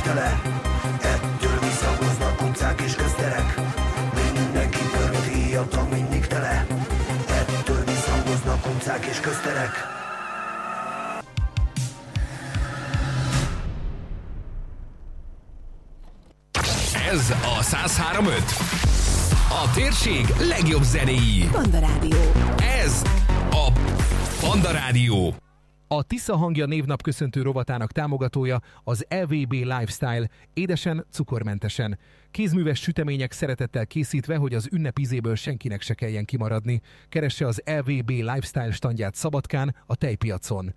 tele. Ettől visszhangoznak utcák és közterek. Mindenki körülti, a tag mindig tele. Ettől visszhangoznak utcák és közterek. Ez a 103.5. A térség legjobb zenéi. Panda Rádió. Ez a Panda Rádió. A Tisza Hangja névnapköszöntő rovatának támogatója az LVB Lifestyle, édesen, cukormentesen. Kézműves sütemények szeretettel készítve, hogy az ünnep ízéből senkinek se kelljen kimaradni. Keresse az LVB Lifestyle standját Szabadkán, a tejpiacon.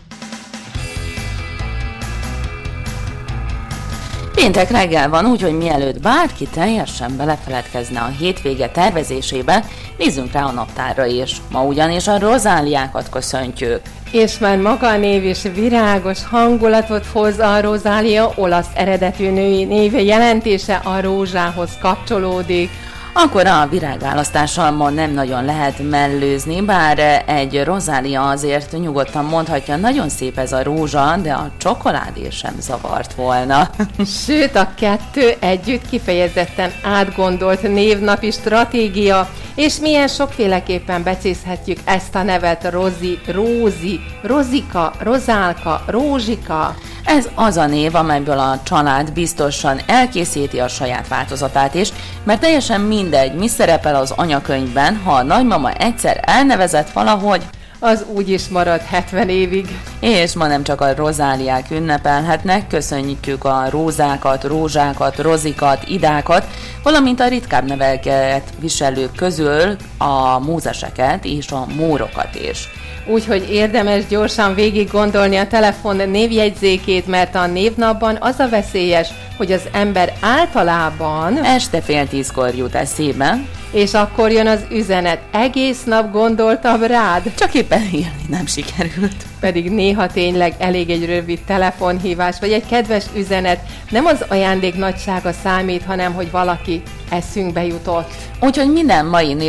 Péntek reggel van, úgyhogy mielőtt bárki teljesen belefeledkezne a hétvége tervezésébe, nézzünk rá a naptárra is. Ma ugyanis a rozáliákat köszöntjük. És már maga a név is virágos hangulatot hoz. A rozália olasz eredetű női név jelentése a rózsához kapcsolódik. Akkor a virágválasztással ma nem nagyon lehet mellőzni, bár egy rozália azért nyugodtan mondhatja, nagyon szép ez a rózsa, de a csokoládé sem zavart volna. Sőt, a kettő együtt kifejezetten átgondolt névnapi stratégia, és milyen sokféleképpen becézhetjük ezt a nevet: Rozi, Rózi, Rozika, Rozálka, Rózsika. Ez az a név, amelyből a család biztosan elkészíti a saját változatát is, mert teljesen mindegy, mi szerepel az anyakönyvben, ha a nagymama egyszer elnevezett valahogy, az úgy is marad 70 évig. És ma nem csak a rozáliák ünnepelhetnek, köszönjük a rózákat, rózsákat, rozikat, idákat, valamint a ritkább neveket viselők közül a mózeseket és a mórokat is. Úgyhogy érdemes gyorsan végig gondolni a telefon névjegyzékét, mert a névnapban az a veszélyes, hogy az ember általában este 9:30 jut eszébe, és akkor jön az üzenet: egész nap gondoltam rád. Csak éppen írni nem sikerült. Pedig néha tényleg elég egy rövid telefonhívás, vagy egy kedves üzenet. Nem az ajándék nagysága számít, hanem hogy valaki eszünkbe jutott. Úgyhogy minden mai